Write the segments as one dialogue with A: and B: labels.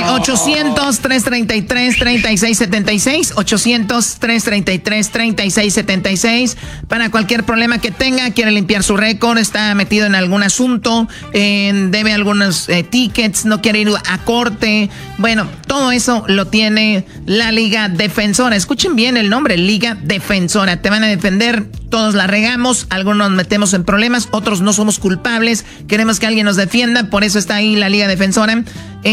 A: 800-333-3676. 800-333-3676. Para cualquier problema que tenga, quiere limpiar su récord, está metido en algún asunto, debe algunos tickets, no quiere ir a corte. Bueno, todo eso lo tiene la Liga Defensora. Escuchen bien el nombre, Liga Defensora. Te van a defender, todos la regamos, algunos nos metemos en problemas, otros no somos culpables, queremos que alguien nos defienda, por eso está ahí la Liga Defensora.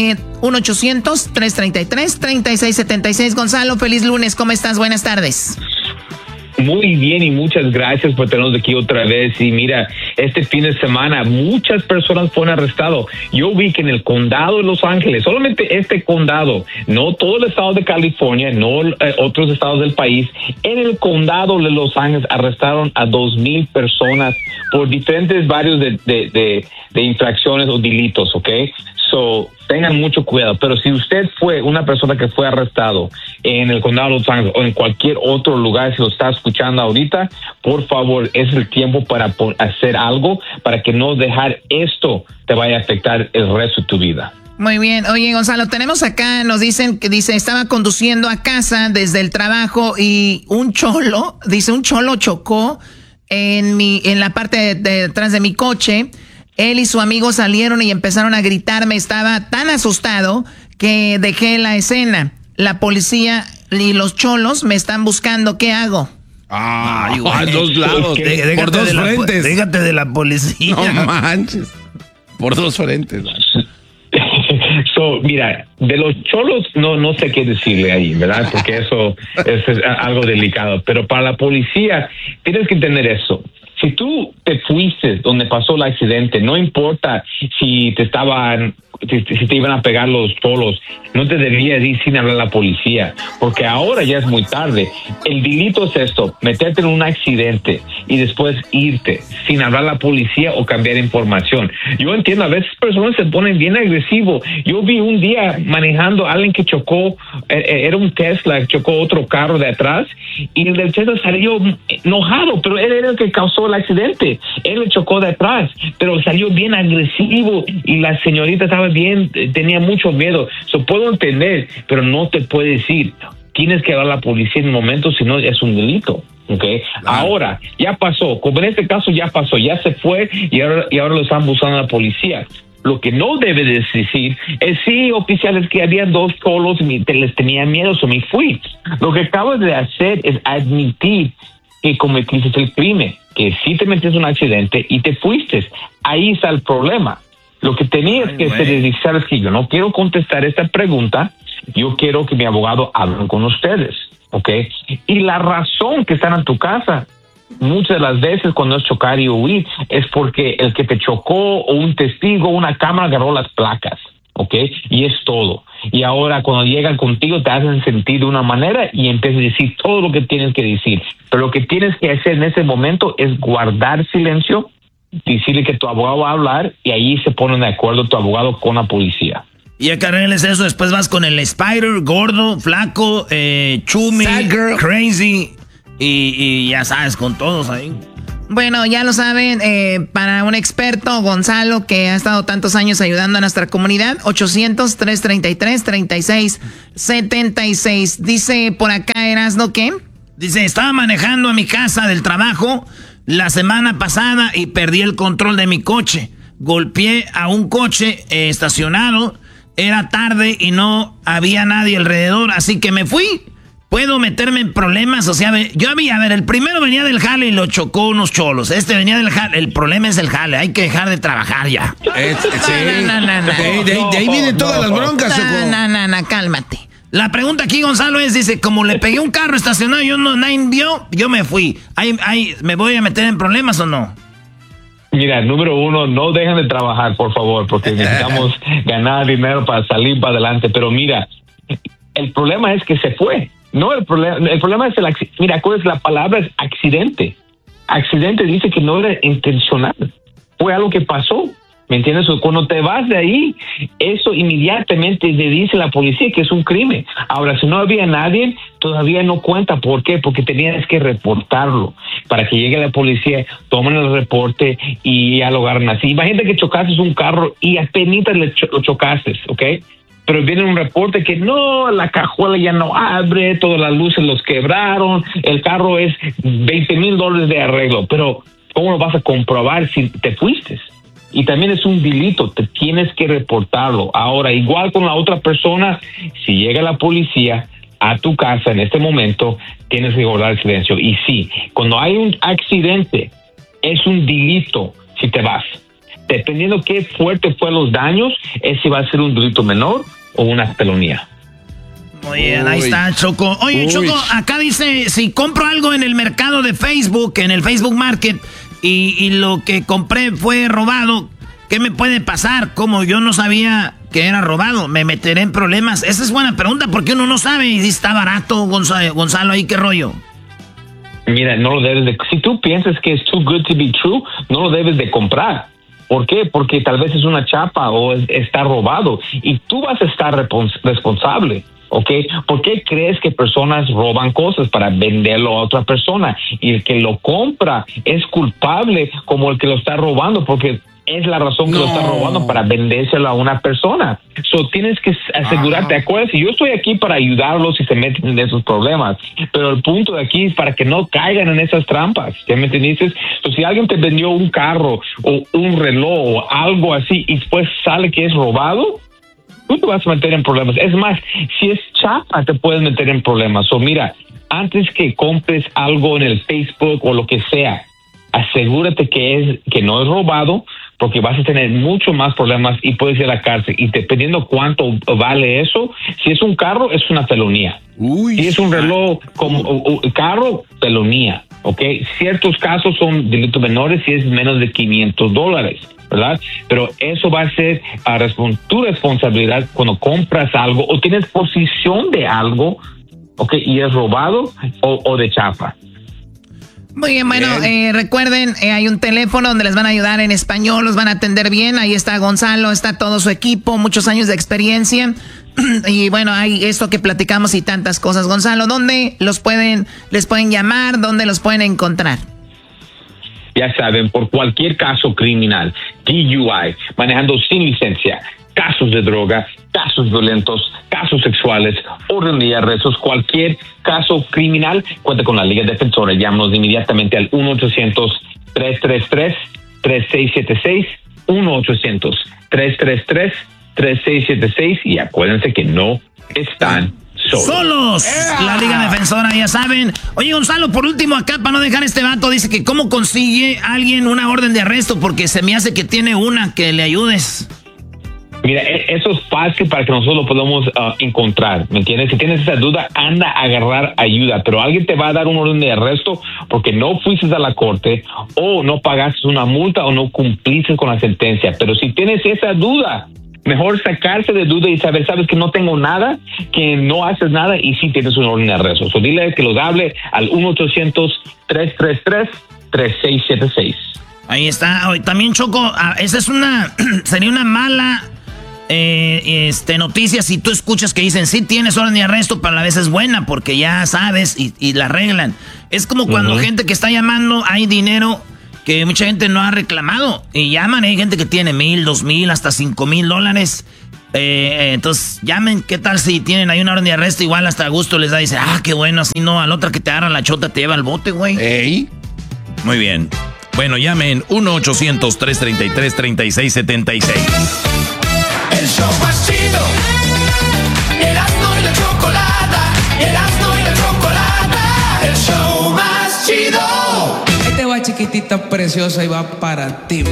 A: 1-800-333-3676. Gonzalo, feliz lunes, ¿cómo estás? Buenas tardes.
B: Muy bien y muchas gracias por tenernos aquí otra vez. Y mira, este fin de semana muchas personas fueron arrestadas. Yo vi que en el condado de Los Ángeles, solamente este condado, no todo el estado de California, no otros estados del país, en el condado de Los Ángeles arrestaron a 2,000 personas por diferentes varios de infracciones o delitos, ¿ok? So, tengan mucho cuidado, pero si usted fue una persona que fue arrestado en el condado de Los Ángeles o en cualquier otro lugar, si lo está escuchando ahorita, por favor, es el tiempo para hacer algo para que no dejar esto te vaya a afectar el resto de tu vida.
A: Muy bien. Oye, Gonzalo, tenemos acá, nos dicen que estaba conduciendo a casa desde el trabajo y un cholo chocó en la parte de detrás de mi coche. Él y su amigo salieron y empezaron a gritarme. Estaba tan asustado que dejé la escena. La policía y los cholos me están buscando. ¿Qué hago?
C: Igual, dos lados. Por dos frentes.
A: Déjate de la policía.
C: No manches. Por dos frentes.
B: Mira, de los cholos no sé qué decirle ahí, ¿verdad? Porque eso es algo delicado. Pero para la policía tienes que entender eso. Si tú te fuiste donde pasó el accidente, no importa si te iban a pegar los cholos, no te debías ir sin hablar a la policía, porque ahora ya es muy tarde. El delito es esto, meterte en un accidente y después irte sin hablar a la policía o cambiar información. Yo entiendo, a veces personas se ponen bien agresivos. Yo vi un día manejando a alguien que chocó, era un Tesla, chocó otro carro de atrás y el del Tesla salió enojado, pero él era el que causó el accidente. Él le chocó de atrás, pero salió bien agresivo y la señorita estaba bien, tenía mucho miedo. Puedo entender, pero no te puedes ir. Tienes que hablar a la policía en un momento, si no es un delito. Okay. Ahora, ya pasó, como en este caso ya pasó, ya se fue y ahora lo están buscando a la policía. Lo que no debe de decir es, sí, oficiales, que había dos cholos y les tenía miedo, me fui. Lo que acabas de hacer es admitir que cometiste el crimen, que sí te metiste en un accidente y te fuiste. Ahí está el problema. Lo que tenías que hacer es decir, sabes que yo no quiero contestar esta pregunta, yo quiero que mi abogado hable con ustedes, ¿ok? Y la razón que están en tu casa, muchas de las veces cuando es chocar y huir, es porque el que te chocó o un testigo, una cámara agarró las placas, ¿ok? Y es todo. Y ahora cuando llegan contigo te hacen sentir de una manera y empiezas a decir todo lo que tienes que decir. Pero lo que tienes que hacer en ese momento es guardar silencio, decirle que tu abogado va a hablar y ahí se ponen de acuerdo tu abogado con la policía.
D: Y acá arregles eso, después vas con el Spider, gordo, flaco, chumi, crazy y ya sabes, con todos ahí.
A: Bueno, ya lo saben, para un experto, Gonzalo, que ha estado tantos años ayudando a nuestra comunidad, 800-333-3676. Dice por acá, Erasno, ¿qué?
D: Dice, estaba manejando a mi casa del trabajo la semana pasada y perdí el control de mi coche. Golpeé a un coche estacionado, era tarde y no había nadie alrededor, así que me fui. ¿Puedo meterme en problemas? O sea, el primero venía del jale y lo chocó unos cholos. Este venía del jale. El problema es el jale. Hay que dejar de trabajar ya.
C: No. De ahí vienen todas las broncas.
A: No, cálmate.
D: La pregunta aquí, Gonzalo, es, dice, como le pegué un carro estacionado y nadie vio, yo me fui. ¿Me voy a meter en problemas o no?
B: Mira, número uno, no dejen de trabajar, por favor, porque necesitamos ganar dinero para salir para adelante. Pero mira, el problema es que se fue. No, el problema es mira, ¿cuál es la palabra? Es accidente. Accidente dice que no era intencional. Fue algo que pasó. ¿Me entiendes? Cuando te vas de ahí, eso inmediatamente le dice a la policía que es un crimen. Ahora, si no había nadie, todavía no cuenta. ¿Por qué? Porque tenías que reportarlo. Para que llegue la policía, tomen el reporte y ya lo agarran así. Imagínate que chocaste un carro y apenas lo chocaste, ¿ok? pero viene un reporte que no, la cajuela ya no abre, todas las luces los quebraron, el carro es $20,000 de arreglo, pero ¿cómo lo vas a comprobar si te fuiste? Y también es un delito, te tienes que reportarlo. Ahora, igual con la otra persona, si llega la policía a tu casa en este momento, tienes que guardar el silencio. Y sí, cuando hay un accidente, es un delito si te vas. Dependiendo qué fuerte fue los daños, es si va a ser un delito menor o una felonía.
D: Muy bien, ahí está, Choco. Oye, Choco, acá dice, si compro algo en el mercado de Facebook, en el Facebook Market, y lo que compré fue robado, ¿qué me puede pasar? Como yo no sabía que era robado, ¿me meteré en problemas? Esa es buena pregunta, porque uno no sabe y dice, está barato, Gonzalo, ¿ahí qué rollo?
B: Mira, no lo debes de... Si tú piensas que es too good to be true, no lo debes de comprar. ¿Por qué? Porque tal vez es una chapa o está robado y tú vas a estar responsable. ¿Ok? ¿Por qué crees que personas roban cosas para venderlo a otra persona? Y el que lo compra es culpable como el que lo está robando, porque es la razón que lo está robando para vendérselo a una persona. So, tienes que asegurarte. Acuérdate, yo estoy aquí para ayudarlos si se meten en esos problemas, pero el punto de aquí es para que no caigan en esas trampas. ¿Ya me entendiste? So, si alguien te vendió un carro o un reloj o algo así y después sale que es robado, tú te vas a meter en problemas. Es más, si es chapa, te puedes meter en problemas. O mira, antes que compres algo en el Facebook o lo que sea, asegúrate que no es robado, porque vas a tener mucho más problemas y puedes ir a la cárcel. Y dependiendo cuánto vale eso, si es un carro, es una felonía. Si es un reloj como carro, felonía. ¿Ok? Ciertos casos son delitos menores si es menos de $500. ¿Verdad? Pero eso va a ser tu responsabilidad cuando compras algo o tienes posesión de algo, ¿ok? Y es robado o de chapa.
A: Muy bien, bueno, recuerden, hay un teléfono donde les van a ayudar en español, los van a atender bien. Ahí está Gonzalo, está todo su equipo, muchos años de experiencia. Y bueno, hay esto que platicamos y tantas cosas. Gonzalo, ¿dónde les pueden llamar? ¿Dónde los pueden encontrar?
B: Ya saben, por cualquier caso criminal, DUI, manejando sin licencia, casos de droga, casos violentos, casos sexuales, orden de arrestos, cualquier caso criminal, cuenta con la Liga Defensora. Llámanos inmediatamente al 1-800-333-3676, 1-800-333-3676 y acuérdense que no están solos.
D: La Liga Defensora, ya saben. Oye, Gonzalo, por último acá, para no dejar este vato, dice que cómo consigue alguien una orden de arresto, porque se me hace que tiene una, que le ayudes.
B: Mira, eso es fácil para que nosotros lo podamos encontrar, ¿me entiendes? Si tienes esa duda, anda a agarrar ayuda, pero alguien te va a dar un orden de arresto porque no fuiste a la corte o no pagaste una multa o no cumpliste con la sentencia. Pero si tienes esa duda, mejor sacarse de duda y sabes que no tengo nada, que no haces nada y sí tienes un orden de arresto. So, dile que los hable al 1-800-333-3676.
D: Ahí está. También, Choco, esa es sería una mala noticia si tú escuchas que dicen sí tienes orden de arresto, pero a la vez es buena porque ya sabes y la arreglan. Es como cuando gente que está llamando, hay dinero que mucha gente no ha reclamado y llaman, hay gente que tiene $1,000, $2,000, hasta $5,000. Entonces llamen, ¿qué tal si tienen ahí una orden de arresto? Igual hasta a gusto les da, dice, qué bueno, así no, a la otra que te agarra la chota te lleva al bote, güey.
C: Muy bien. Bueno, llamen 1-800-333-3676.
E: El show más chido. Erasmo y la chocolata. Erasmo y la chocolata. El show más chido.
F: Ahí te va, chiquitita preciosa, y va para ti.